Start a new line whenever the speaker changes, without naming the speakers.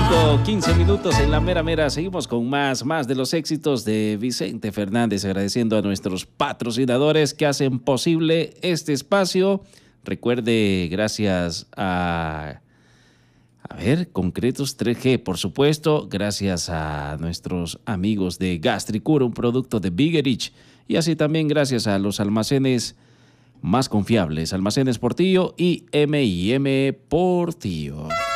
5:15 minutos en la mera mera. Seguimos con más de los éxitos de Vicente Fernández, agradeciendo a nuestros patrocinadores que hacen posible este espacio. Recuerde, gracias a Concretos 3G, por supuesto, gracias a nuestros amigos de Gastricura, un producto de Bigerich, y así también gracias a los almacenes más confiables, Almacenes Portillo y M&M Portillo.